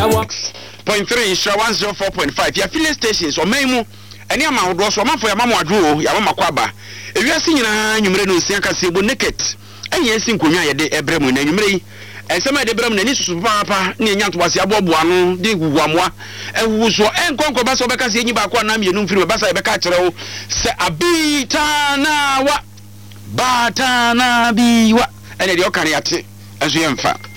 106.3 Shra 104.5 ya filling stations o maimu eni ama hodo so ma fo ya mama adwo ya mama kwaba ewiase nyina nwumre no nsia kase bo naked enye esi nkonwa ye de ebremu na nwumre yi ensema de bremu na ni susu papa na enya ntobase aboboa no de guguamoa ewu so enkonko ba so beka se enyi ba kwa na mienu mfiri ba sa ye beka kire wo se abita na wa bata na biwa ene de okare ate azu yemfa